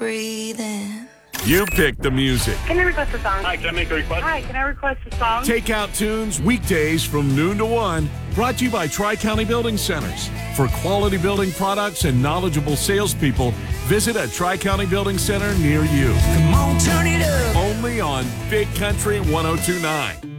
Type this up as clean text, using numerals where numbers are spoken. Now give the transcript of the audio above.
breathe in. You pick the music. Can I request a song? Hi, can I make a request? Hi, can I request a song? Take out tunes weekdays from noon to 1. Brought to you by Tri-County Building Centers. For quality building products and knowledgeable salespeople, visit a Tri-County Building Center near you. Come on, turn it up. Only on Big Country 102.9.